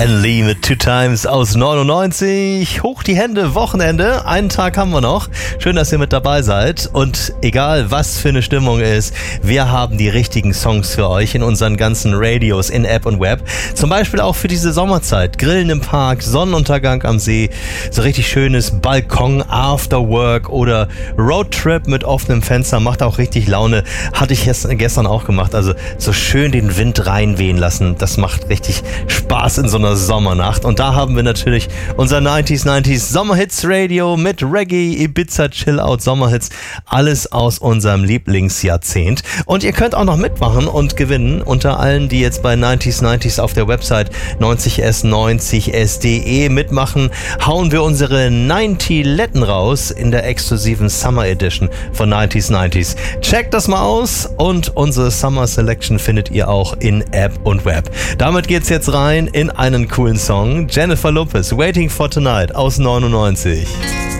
and Lee mit Two Times aus 99. Hoch die Hände, Wochenende. Einen Tag haben wir noch. Schön, dass ihr mit dabei seid. Und egal, was für eine Stimmung ist, wir haben die richtigen Songs für euch in unseren ganzen Radios, in App und Web. Zum Beispiel auch für diese Sommerzeit. Grillen im Park, Sonnenuntergang am See, so richtig schönes Balkon, Afterwork oder Roadtrip mit offenem Fenster. Macht auch richtig Laune. Hatte ich gestern auch gemacht. Also so schön den Wind reinwehen lassen. Das macht richtig Spaß in so einer Sommernacht. Und da haben wir natürlich unser 90s Sommerhits Radio mit Reggae, Ibiza, Chill-Out, Sommerhits. Alles aus unserem Lieblingsjahrzehnt. Und ihr könnt auch noch mitmachen und gewinnen. Unter allen, die jetzt bei 90s auf der Website 90s90s.de mitmachen, hauen wir unsere 90letten raus in der exklusiven Summer Edition von 90s. Checkt das mal aus und unsere Summer Selection findet ihr auch in App und Web. Damit geht's jetzt rein in einen coolen Song. Jennifer Lopez, Waiting for Tonight aus 99.